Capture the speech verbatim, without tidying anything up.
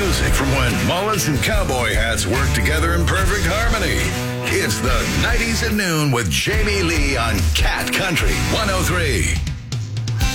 music from when mullets and cowboy hats worked together in perfect harmony. It's the nineties at noon with Jamie Lee on Cat Country one oh three.